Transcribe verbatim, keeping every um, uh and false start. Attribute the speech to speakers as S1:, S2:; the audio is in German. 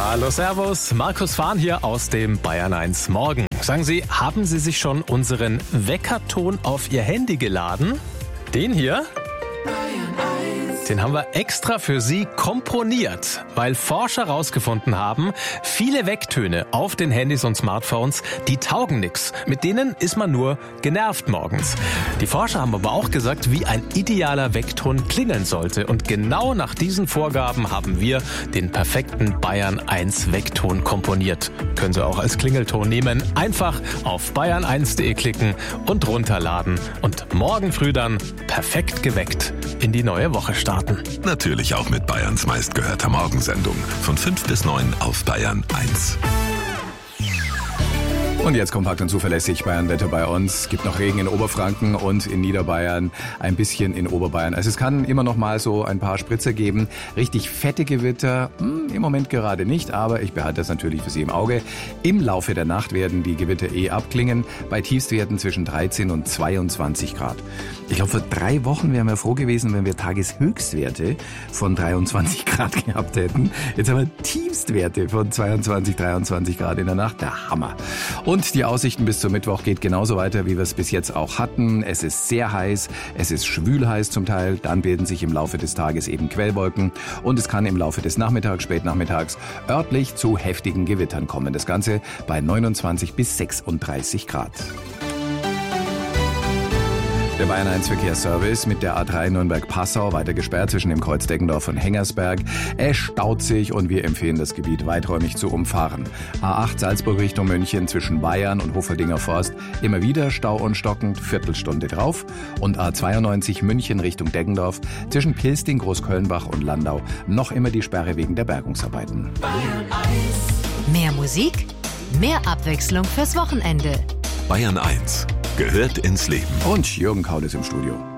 S1: Hallo, servus. Markus Fahn hier aus dem Bayern eins Morgen. Sagen Sie, haben Sie sich schon unseren Weckerton auf Ihr Handy geladen? Den hier? Den haben wir extra für Sie komponiert, weil Forscher herausgefunden haben, viele Wecktöne auf den Handys und Smartphones, die taugen nix. Mit denen ist man nur genervt morgens. Die Forscher haben aber auch gesagt, wie ein idealer Weckton klingeln sollte. Und genau nach diesen Vorgaben haben wir den perfekten Bayern eins Weckton komponiert. Können Sie auch als Klingelton nehmen. Einfach auf bayern eins punkt de klicken und runterladen. Und morgen früh dann perfekt geweckt in die neue Woche starten.
S2: Natürlich auch mit Bayerns meistgehörter Morgensendung. Von fünf bis neun auf Bayern eins.
S3: Und jetzt kompakt und zuverlässig Bayern-Wetter bei uns. Es gibt noch Regen in Oberfranken und in Niederbayern, ein bisschen in Oberbayern. Also es kann immer noch mal so ein paar Spritzer geben. Richtig fette Gewitter, hm, im Moment gerade nicht, aber ich behalte das natürlich für Sie im Auge. Im Laufe der Nacht werden die Gewitter eh abklingen, bei Tiefstwerten zwischen dreizehn und zweiundzwanzig Grad. Ich glaube, vor drei Wochen wären wir froh gewesen, wenn wir Tageshöchstwerte von dreiundzwanzig Grad gehabt hätten. Jetzt haben wir Tiefstwerte von zweiundzwanzig, dreiundzwanzig Grad in der Nacht. Der Hammer. Und die Aussichten bis zum Mittwoch geht genauso weiter, wie wir es bis jetzt auch hatten. Es ist sehr heiß, es ist schwül heiß zum Teil. Dann bilden sich im Laufe des Tages eben Quellwolken. Und es kann im Laufe des Nachmittags, spätnachmittags örtlich zu heftigen Gewittern kommen. Das Ganze bei neunundzwanzig bis sechsunddreißig Grad. Der Bayern eins Verkehrsservice mit der A drei Nürnberg-Passau weiter gesperrt zwischen dem Kreuz Deggendorf und Hengersberg. Es staut sich und wir empfehlen das Gebiet weiträumig zu umfahren. A acht Salzburg Richtung München zwischen Bayern und Hofeldinger Forst immer wieder Stau und stockend, Viertelstunde drauf. Und A zweiundneunzig München Richtung Deggendorf zwischen Pilsting, Großkölnbach und Landau noch immer die Sperre wegen der Bergungsarbeiten.
S4: Bayern eins. Mehr Musik, mehr Abwechslung fürs Wochenende.
S2: Bayern eins gehört ins Leben.
S3: Und Jürgen Kaul ist im Studio.